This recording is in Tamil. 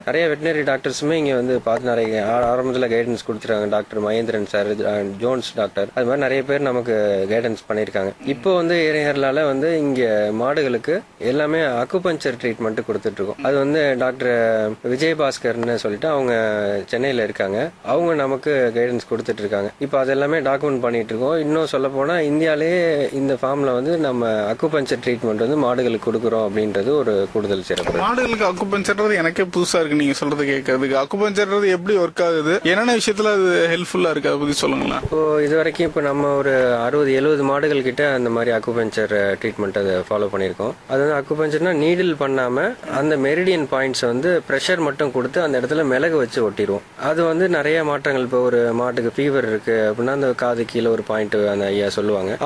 நிறைய வெட்டினரி டாக்டர்ஸுமே இங்க வந்து பார்த்து நிறைய ஆரம்பத்தில் கைடன்ஸ் கொடுத்துருக்காங்க. Doctor Mahendran sir, Jones doctor, அது மாதிரி நிறைய பேர் நமக்கு கைடன்ஸ் பண்ணியிருக்காங்க. இப்போ வந்து ஏரியால வந்து இங்க மாடுகளுக்கு எல்லாமே அக்குபஞ்சர் ட்ரீட்மெண்ட் கொடுத்துட்டு இருக்கோம். அது வந்து டாக்டர் விஜயபாஸ்கர்னு சொல்லிட்டு அவங்க சென்னையில இருக்காங்க. அவங்க நமக்கு கைடன்ஸ் கொடுத்துட்டு இருக்காங்க. இப்போ அது எல்லாமே டாக்குமெண்ட் பண்ணிட்டு இருக்கோம். இன்னும் சொல்ல போனா இந்தியாலேயே இந்த ஃபார்ம்ல வந்து நம்ம அக்குபஞ்சர் ட்ரீட்மெண்ட் வந்து மாடுகளுக்கு கொடுக்குறோம் அப்படின்றது ஒரு கூடுதல் சிறப்பு. மாடுகளுக்கு அக்குபஞ்சர்ன்றது எனக்கே புதுசா இருக்கு நீங்க சொல்றது கேட்கறதுக்கு. அக்குபஞ்சர்ன்றது எப்படி ஒர்க் ஆகுது, என்னென்ன விஷயத்துல அது ஹெல்ப்ஃபுல்லா இருக்கு, அதை பத்தி சொல்லுங்களேன். இப்போ இது வரைக்கும் இப்போ நம்ம ஒரு 60-70 மாடுகள் கிட்ட அந்த மாதிரி அக்குபஞ்சர் ட்ரீட்மெண்ட் அதை ஃபாலோ பண்ணியிருக்கோம். அது வந்து அக்குபஞ்சர்னா நீடில் பண்ணாம அந்த மெரிடியன் பாயிண்ட்ஸ் வந்து ப்ரெஷர் மட்டும் கொடுத்து அந்த இடத்துல மிளகு வச்சு ஒட்டிடுவோம். அது வந்து நிறைய மாற்றங்கள். இப்போ ஒரு மாட்டுக்கு ஃபீவர் இருக்கு அப்படின்னா அந்த காது கீழே ஒரு பாயிண்ட் அந்த ஐயா சொல்லுவாங்க.